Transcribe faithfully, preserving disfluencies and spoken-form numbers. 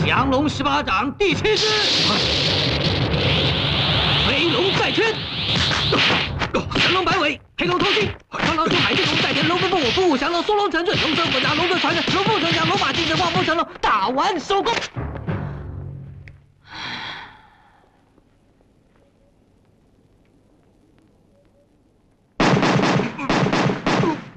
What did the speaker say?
降龙十八掌第七式，飞龙在天，降龙摆尾，黑龙偷心，螳螂出海，地龙在天，龙飞凤舞，凤舞降龙，缩龙成阵，龙生虎夹，龙的传人，龙凤呈祥，龙马精神，望风成龙，打完收工。